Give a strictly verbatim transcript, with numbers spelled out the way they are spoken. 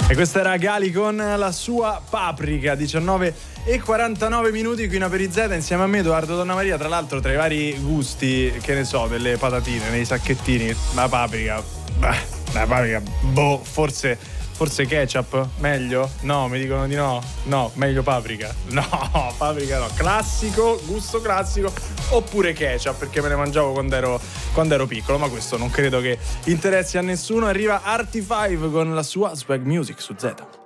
E questa era Gali con la sua Paprika, diciannove e quarantanove minuti qui in Aperizeta insieme a me Edoardo Donnamaria. Tra l'altro tra i vari gusti, che ne so, delle patatine nei sacchettini, la paprika, beh, la paprika, boh, forse forse ketchup, meglio? No, mi dicono di no. No, meglio paprika. No, paprika no, classico, gusto classico, oppure ketchup, perché me ne mangiavo quando ero, quando ero piccolo, ma questo non credo che interessi a nessuno. Arriva Artie five con la sua Swag Music su Z.